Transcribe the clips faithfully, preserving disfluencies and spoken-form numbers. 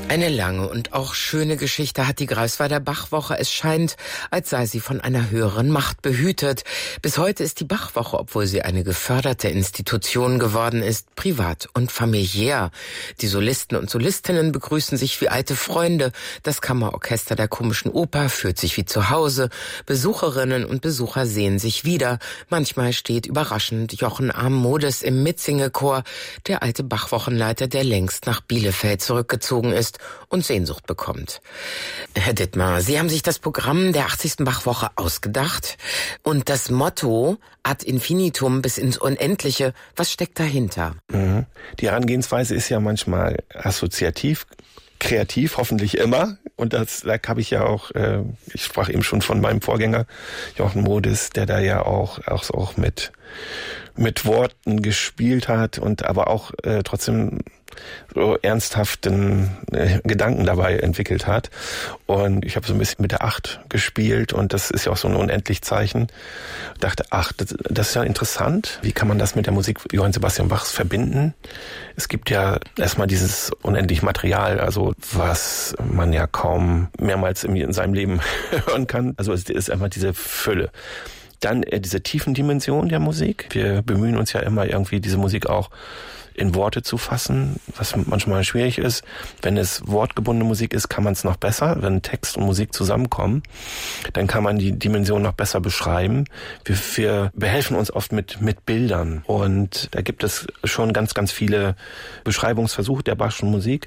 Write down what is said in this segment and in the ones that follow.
Eine lange und auch schöne Geschichte hat die Greifswalder Bachwoche. Es scheint, als sei sie von einer höheren Macht behütet. Bis heute ist die Bachwoche, obwohl sie eine geförderte Institution geworden ist, privat und familiär. Die Solisten und Solistinnen begrüßen sich wie alte Freunde. Das Kammerorchester der Komischen Oper fühlt sich wie zu Hause. Besucherinnen und Besucher sehen sich wieder. Manchmal steht überraschend Jochen Armodes im Mitsinge-Chor, der alte Bachwochenleiter, der längst nach Bielefeld zurückgezogen ist und Sehnsucht bekommt. Herr Dittmar, Sie haben sich das Programm der achtzigsten Bachwoche ausgedacht und das Motto ad infinitum, bis ins Unendliche. Was steckt dahinter? Mhm. Die Herangehensweise ist ja manchmal assoziativ, kreativ, hoffentlich immer. Und das, da habe ich ja auch, äh, ich sprach eben schon von meinem Vorgänger Jochen Modes, der da ja auch auch, auch mit mit Worten gespielt hat und aber auch äh, trotzdem so ernsthaften äh, Gedanken dabei entwickelt hat. Und ich habe so ein bisschen mit der Acht gespielt und das ist ja auch so ein Unendlichzeichen. Ich dachte, ach, das, das ist ja interessant. Wie kann man das mit der Musik Johann Sebastian Bachs verbinden? Es gibt ja erstmal dieses unendliche Material, also was man ja kaum mehrmals in, in seinem Leben hören kann. Also es ist einfach diese Fülle. Dann äh, diese Tiefendimension der Musik. Wir bemühen uns ja immer irgendwie, diese Musik auch in Worte zu fassen, was manchmal schwierig ist. Wenn es wortgebundene Musik ist, kann man es noch besser. Wenn Text und Musik zusammenkommen, dann kann man die Dimension noch besser beschreiben. Wir, wir behelfen uns oft mit mit Bildern und da gibt es schon ganz, ganz viele Beschreibungsversuche der Bachschen Musik.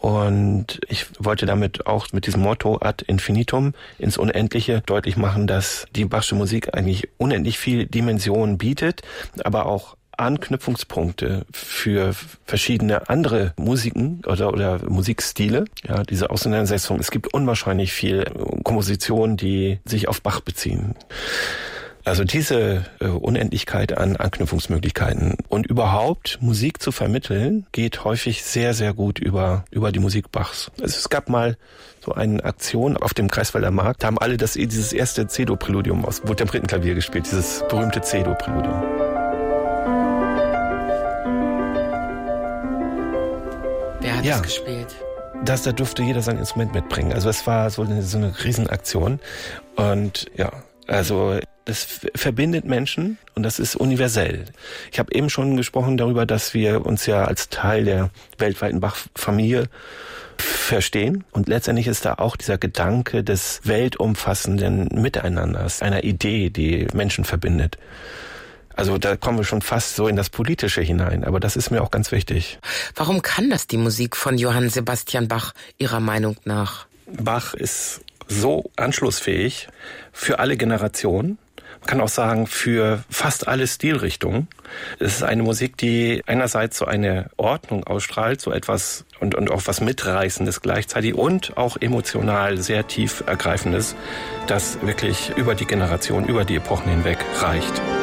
Und ich wollte damit auch mit diesem Motto ad infinitum, ins Unendliche, deutlich machen, dass die Bachsche Musik eigentlich unendlich viel Dimension bietet, aber auch Anknüpfungspunkte für verschiedene andere Musiken oder, oder Musikstile. Ja, diese Auseinandersetzung. Es gibt unwahrscheinlich viel Kompositionen, die sich auf Bach beziehen. Also diese äh, Unendlichkeit an Anknüpfungsmöglichkeiten und überhaupt Musik zu vermitteln, geht häufig sehr, sehr gut über über die Musik Bachs. Also es gab mal so eine Aktion auf dem Greifswalder Markt, da haben alle das dieses erste C-Dur-Präludium aus Temperittenklavier gespielt, dieses berühmte C-Dur-Präludium. Wer hat ja. das gespielt? Das, da durfte jeder sein Instrument mitbringen. Also es war so eine, so eine Riesenaktion und ja, also das verbindet Menschen und das ist universell. Ich habe eben schon gesprochen darüber, dass wir uns ja als Teil der weltweiten Bach-Familie verstehen. Und letztendlich ist da auch dieser Gedanke des weltumfassenden Miteinanders, einer Idee, die Menschen verbindet. Also da kommen wir schon fast so in das Politische hinein, aber das ist mir auch ganz wichtig. Warum kann das die Musik von Johann Sebastian Bach Ihrer Meinung nach? Bach ist so anschlussfähig für alle Generationen. Man kann auch sagen, für fast alle Stilrichtungen. Es ist eine Musik, die einerseits so eine Ordnung ausstrahlt, so etwas und, und auch was Mitreißendes gleichzeitig und auch emotional sehr tief Ergreifendes, das wirklich über die Generation, über die Epochen hinweg reicht.